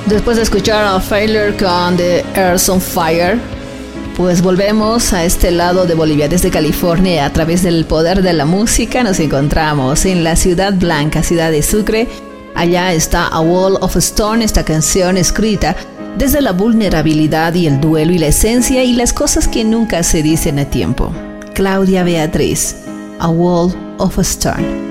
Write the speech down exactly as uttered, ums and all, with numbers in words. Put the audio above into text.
Después de escuchar a Failure con The Earth on Fire, pues volvemos a este lado de Bolivia, desde California. A través del poder de la música nos encontramos en la ciudad blanca, ciudad de Sucre. Allá está A Wall of Stone, esta canción escrita desde la vulnerabilidad y el duelo y la esencia y las cosas que nunca se dicen a tiempo. Claudia Beatriz, A Wall of Stone.